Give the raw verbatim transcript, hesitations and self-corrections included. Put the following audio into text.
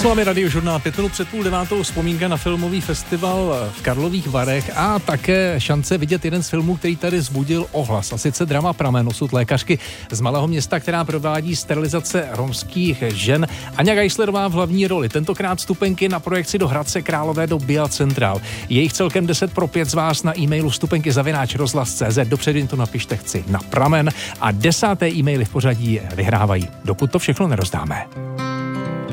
Posloucháme Radiožurnál pět minut před půl devátou, vzpomínka na filmový festival v Karlových Varech a také šance vidět jeden z filmů, který tady vzbudil ohlas, a sice drama Pramen, osud lékařky z malého města, která provádí sterilizace romských žen. Aňa Geislerová v hlavní roli, tentokrát vstupenky na projekci do Hradce Králové do Bia Central. Je jich celkem deset pro pět z vás na e-mailu vstupenky zavináč rozhlas tečka cé zet, dopředu jim to napište chci na Pramen a desáté e-maily v pořadí vyhrávají, dokud to všechno nerozdáme.